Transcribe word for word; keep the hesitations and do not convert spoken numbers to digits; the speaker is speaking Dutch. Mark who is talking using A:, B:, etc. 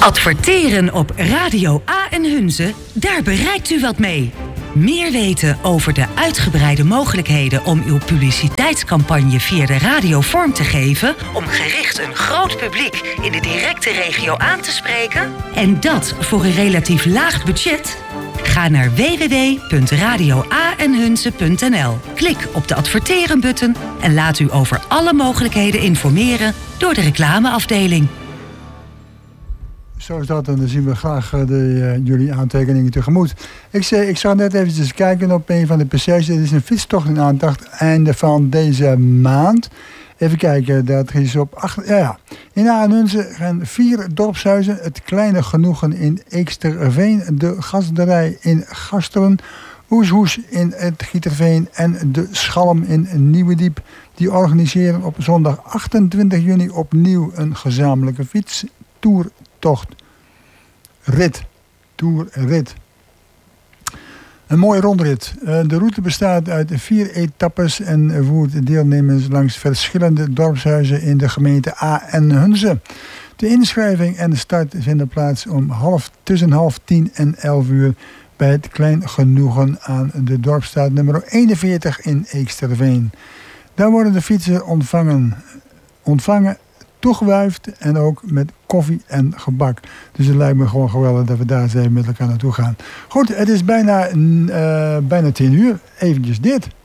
A: Adverteren op Radio A en Hunze, daar bereikt u wat mee. Meer weten over de uitgebreide mogelijkheden om uw publiciteitscampagne via de radio vorm te geven, om gericht een groot publiek in de directe regio aan te spreken, en dat voor een relatief laag budget? Ga naar w w w punt radio a en hunze punt n l. Klik op de adverteren-button en laat u over alle mogelijkheden informeren door de reclameafdeling.
B: Zo is dat, en dan zien we graag de, uh, jullie aantekeningen tegemoet. Ik, zei, ik zag net eventjes kijken op een van de P C's. Dit is een fietstocht in aandacht, einde van deze maand. Even kijken, dat is op acht... Ja, ja. In Aanhunze gaan vier dorpshuizen. Het Kleine Genoegen in Eeksterveen. De Gazderij in Gasteren. Oeshoes in het Gieterveen. En de Schalm in Nieuwediep. Die organiseren op zondag achtentwintig juni opnieuw een gezamenlijke fietstoertocht. Rit. Toerrit. Een mooie rondrit. De route bestaat uit vier etappes en voert deelnemers langs verschillende dorpshuizen in de gemeente A en Hunze. De inschrijving en de start vinden plaats om half, tussen half tien en elf uur bij het Klein Genoegen aan de Dorpsstraat nummer eenenveertig in Eeksterveen. Daar worden de fietsen ontvangen, ontvangen toegewuifd en ook met koffie en gebak. Dus het lijkt me gewoon geweldig dat we daar eens even met elkaar naartoe gaan. Goed, het is bijna, uh, bijna tien uur. Eventjes dit.